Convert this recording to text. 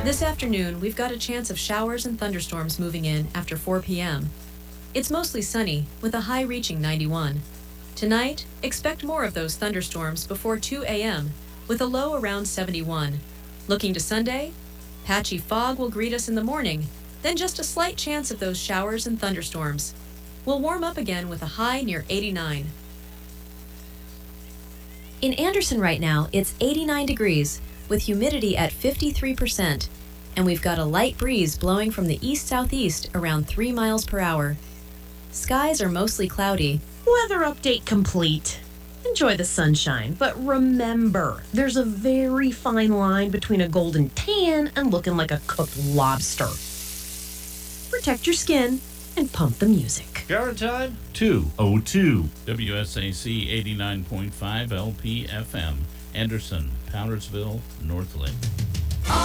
This afternoon, we've got a chance of showers and thunderstorms moving in after 4 p.m. It's mostly sunny, with a high reaching 91. Tonight, expect more of those thunderstorms before 2 a.m., with a low around 71. Looking to Sunday, patchy fog will greet us in the morning, then just a slight chance of those showers and thunderstorms. We'll warm up again with a high near 89. In Anderson right now, it's 89 degrees, with humidity at 53%, and we've got a light breeze blowing from the east-southeast around 3 miles per hour. Skies are mostly cloudy. Weather update complete. Enjoy the sunshine, but remember, there's a very fine line between a golden tan and looking like a cooked lobster. Protect your skin and pump the music. Current time? 2:02. WSAC 89.5 LPFM, Anderson, Powdersville, North Lake.